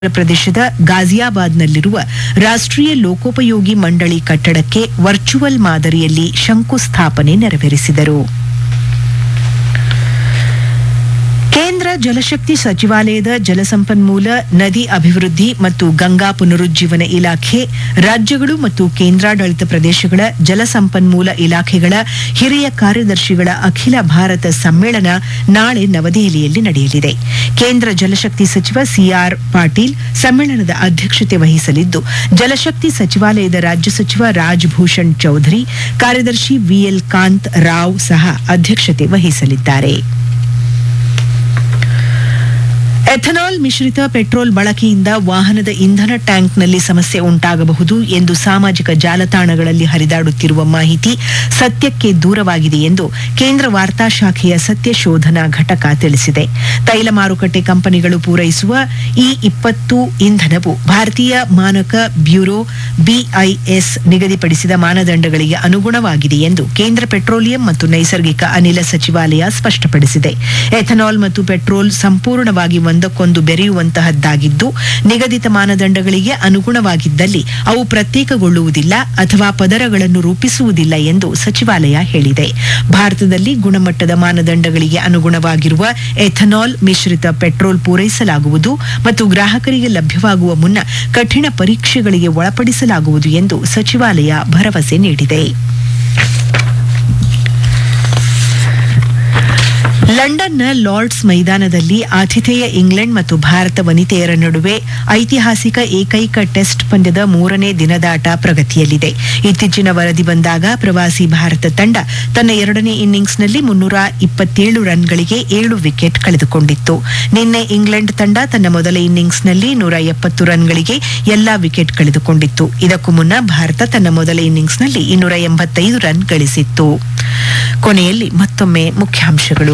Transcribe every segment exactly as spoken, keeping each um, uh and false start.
ಪ್ರದೇಶದ ಗಾಜಿಯಾಬಾದ್ನಲ್ಲಿರುವ ರಾಷ್ಟ್ರೀಯ ಲೋಕೋಪಯೋಗಿ ಮಂಡಳಿ ಕಟ್ಟಡಕ್ಕೆ ವರ್ಚುವಲ್ ಮಾದರಿಯಲ್ಲಿ ಶಂಕುಸ್ಥಾಪನೆ ನೆರವೇರಿಸಿದರು. ಕೇಂದ್ರ ಜಲಶಕ್ತಿ ಸಚಿವಾಲಯದ ಜಲಸಂಪನ್ಮೂಲ, ನದಿ ಅಭಿವೃದ್ಧಿ ಮತ್ತು ಗಂಗಾ ಪುನರುಜ್ಜೀವನ ಇಲಾಖೆ, ರಾಜ್ಯಗಳು ಮತ್ತು ಕೇಂದ್ರಾಡಳಿತ ಪ್ರದೇಶಗಳ ಜಲಸಂಪನ್ಮೂಲ ಇಲಾಖೆಗಳ ಹಿರಿಯ ಕಾರ್ಯದರ್ಶಿಗಳ ಅಖಿಲ ಭಾರತ ಸಮ್ಮೇಳನ ನಾಳೆ ನವದೆಹಲಿಯಲ್ಲಿ ನಡೆಯಲಿದೆ. ಕೇಂದ್ರ ಜಲಶಕ್ತಿ ಸಚಿವ ಸಿಆರ್ ಪಾಟೀಲ್ ಸಮ್ಮೇಳನದ ಅಧ್ಯಕ್ಷತೆ ವಹಿಸಲಿದ್ದು, ಜಲಶಕ್ತಿ ಸಚಿವಾಲಯದ ರಾಜ್ಯ ಸಚಿವ ರಾಜ್ ಭೂಷಣ್ ಚೌಧರಿ, ಕಾರ್ಯದರ್ಶಿ ವಿಎಲ್ ಕಾಂತ್ ರಾವ್ ಸಹ ಅಧ್ಯಕ್ಷತೆ ವಹಿಸಲಿದ್ದಾರೆ. ಎಥನಾಲ್ ಮಿಶ್ರಿತ ಪೆಟ್ರೋಲ್ ಬಳಕೆಯಿಂದ ವಾಹನದ ಇಂಧನ ಟ್ಯಾಂಕ್ನಲ್ಲಿ ಸಮಸ್ಯೆ ಉಂಟಾಗಬಹುದು ಎಂದು ಸಾಮಾಜಿಕ ಜಾಲತಾಣಗಳಲ್ಲಿ ಹರಿದಾಡುತ್ತಿರುವ ಮಾಹಿತಿ ಸತ್ಯಕ್ಕೆ ದೂರವಾಗಿದೆ ಎಂದು ಕೇಂದ್ರ ವಾರ್ತಾ ಶಾಖೆಯ ಸತ್ಯ ಶೋಧನಾ ಘಟಕ ತಿಳಿಸಿದೆ. ತೈಲ ಮಾರುಕಟ್ಟೆ ಕಂಪನಿಗಳು ಪೂರೈಸುವ ಇ ಇಪ್ಪತ್ತು ಇಂಧನವು ಭಾರತೀಯ ಮಾನಕ ಬ್ಯೂರೋ ಬಿಐಎಸ್ ನಿಗದಿಪಡಿಸಿದ ಮಾನದಂಡಗಳಿಗೆ ಅನುಗುಣವಾಗಿದೆ ಎಂದು ಕೇಂದ್ರ ಪೆಟ್ರೋಲಿಯಂ ಮತ್ತು ನೈಸರ್ಗಿಕ ಅನಿಲ ಸಚಿವಾಲಯ ಸ್ಪಷ್ಟಪಡಿಸಿದೆ. ಎಥನಾಲ್ ಮತ್ತು ಪೆಟ್ರೋಲ್ ಸಂಪೂರ್ಣವಾಗಿ ಒಂದಕ್ಕೊಂದು ಬೆರೆಯುವಂತಹದ್ದಾಗಿದ್ದು, ನಿಗದಿತ ಮಾನದಂಡಗಳಿಗೆ ಅನುಗುಣವಾಗಿದ್ದಲ್ಲಿ ಅವು ಪ್ರತ್ಯೇಕಗೊಳ್ಳುವುದಿಲ್ಲ ಅಥವಾ ಪದರಗಳನ್ನು ರೂಪಿಸುವುದಿಲ್ಲ ಎಂದು ಸಚಿವಾಲಯ ಹೇಳಿದೆ. ಭಾರತದಲ್ಲಿ ಗುಣಮಟ್ಟದ ಮಾನದಂಡಗಳಿಗೆ ಅನುಗುಣವಾಗಿರುವ ಎಥನಾಲ್ ಮಿಶ್ರಿತ ಪೆಟ್ರೋಲ್ ಪೂರೈಸಲಾಗುವುದು ಮತ್ತು ಗ್ರಾಹಕರಿಗೆ ಲಭ್ಯವಾಗುವ ಮುನ್ನ ಕಠಿಣ ಪರೀಕ್ಷೆಗಳಿಗೆ ಒಳಪಡಿಸಲಾಗುವುದು ಎಂದು ಸಚಿವಾಲಯ ಭರವಸೆ ನೀಡಿದೆ. ಲಂಡನ್ನ ಲಾರ್ಡ್ಸ್ ಮೈದಾನದಲ್ಲಿ ಆತಿಥೇಯ ಇಂಗ್ಲೆಂಡ್ ಮತ್ತು ಭಾರತ ವನಿತೆಯರ ನಡುವೆ ಐತಿಹಾಸಿಕ ಏಕೈಕ ಟೆಸ್ಟ್ ಪಂದ್ಯದ ಮೂರನೇ ದಿನದಾಟ ಪ್ರಗತಿಯಲ್ಲಿದೆ. ಇತ್ತೀಚಿನ ವರದಿ ಬಂದಾಗ ಪ್ರವಾಸಿ ಭಾರತ ತಂಡ ತನ್ನ ಎರಡನೇ ಇನ್ನಿಂಗ್ಸ್ನಲ್ಲಿ ಮುನ್ನೂರ ಇಪ್ಪತ್ತೇಳು ರನ್ಗಳಿಗೆ ಏಳು ವಿಕೆಟ್ ಕಳೆದುಕೊಂಡಿತ್ತು. ನಿನ್ನೆ ಇಂಗ್ಲೆಂಡ್ ತಂಡ ತನ್ನ ಮೊದಲ ಇನ್ನಿಂಗ್ಸ್ನಲ್ಲಿ ನೂರ ಎಪ್ಪತ್ತು ರನ್ಗಳಿಗೆ ಎಲ್ಲಾ ವಿಕೆಟ್ ಕಳೆದುಕೊಂಡಿತ್ತು. ಇದಕ್ಕೂ ಮುನ್ನ ಭಾರತ ತನ್ನ ಮೊದಲ ಇನ್ನಿಂಗ್ಸ್ನಲ್ಲಿ ಇನ್ನೂರ ಎಂಬತ್ತೈದು ರನ್ ಗಳಿಸಿತ್ತು. ಕೊನೆಯಲ್ಲಿ ಮತ್ತೊಮ್ಮೆ ಮುಖ್ಯಾಂಶಗಳು.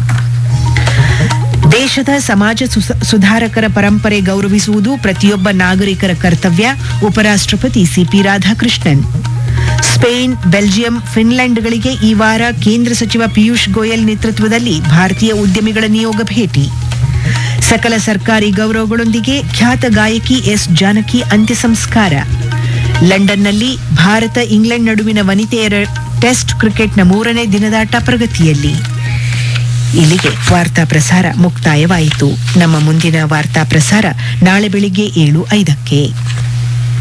ದೇಶದ ಸಮಾಜ ಸುಧಾರಕರ ಪರಂಪರೆ ಗೌರವಿಸುವುದು ಪ್ರತಿಯೊಬ್ಬ ನಾಗರಿಕರ ಕರ್ತವ್ಯ, ಉಪರಾಷ್ಟ್ರಪತಿ ಸಿಪಿ ರಾಧಾಕೃಷ್ಣನ್. ಸ್ಪೇನ್, ಬೆಲ್ಜಿಯಂ, ಫಿನ್ಲೆಂಡ್ಗಳಿಗೆ ಈ ವಾರ ಕೇಂದ್ರ ಸಚಿವ ಪಿಯೂಷ್ ಗೋಯಲ್ ನೇತೃತ್ವದಲ್ಲಿ ಭಾರತೀಯ ಉದ್ಯಮಿಗಳ ನಿಯೋಗ ಭೇಟಿ. ಸಕಲ ಸರ್ಕಾರಿ ಗೌರವಗಳೊಂದಿಗೆ ಖ್ಯಾತ ಗಾಯಕಿ ಎಸ್ ಜಾನಕಿ ಅಂತ್ಯ ಸಂಸ್ಕಾರ. ಲಂಡನ್ನಲ್ಲಿ ಭಾರತ ಇಂಗ್ಲೆಂಡ್ ನಡುವಿನ ವನಿತೆಯರ ಟೆಸ್ಟ್ ಕ್ರಿಕೆಟ್ನ ಮೂರನೇ ದಿನದಾಟ ಪ್ರಗತಿಯಲ್ಲಿ. ಇಲ್ಲಿಗೆ ವಾರ್ತಾ ಪ್ರಸಾರ ಮುಕ್ತಾಯವಾಯಿತು. ನಮ್ಮ ಮುಂದಿನ ವಾರ್ತಾ ಪ್ರಸಾರ ನಾಳೆ ಬೆಳಿಗ್ಗೆ ಏಳು ಐದಕ್ಕೆ.